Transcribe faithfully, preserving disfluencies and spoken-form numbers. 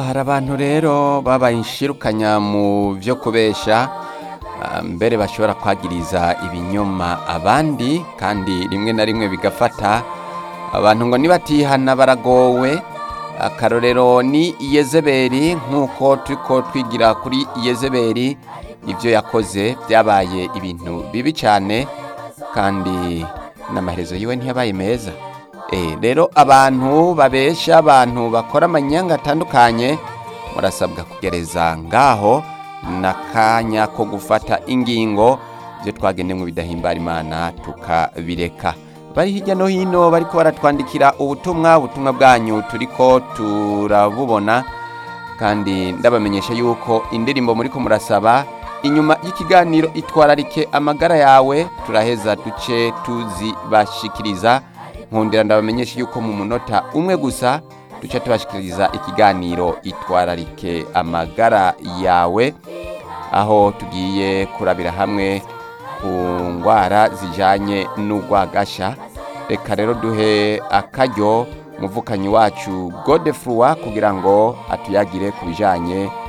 Hari abantu rero babaye inshirukanya mu vyo kubesha, ah, mbere bashobora kwagiriza ibinyoma abandi kandi rimwe na rimwe bigafata abantu ngo nibatihana baragowe. Akarorero ni Yezebeli, nk'uko turiko twigira kuri Yezebeli, ivyo yakoze vyabaye ibintu bibi cane kandi n'amaherezo yiwe ntiyabaye meza. Eh, rero abantu babesha, abantu bakora amanyanga atandukanye, murasabwa kugereza ngaho n'akanya ko gufata ingingo vyo twagenemwe bidahimbara Imana tukabireka. Bari hirya no hino bariko baratwandikira ubutumwa ubutumwa bwanyu turiko turabubona, kandi ndabamenyesha yuko indirimbo muriko murasaba inyuma y'ikiganiro itwararike amagara yawe turaheza duce tuzibashikiriza. Nkundira ndabamenyesha yuko mu munota umwe gusa duce tubashikiriza ikiganiro itwararike amagara yawe, aho tugiye kurabira hamwe ku ngwara zijanye n'urwagasha. Reka rero duhe akaryo muvukanyi wacu Godefroid kugira ngo atuyagire ku bijanye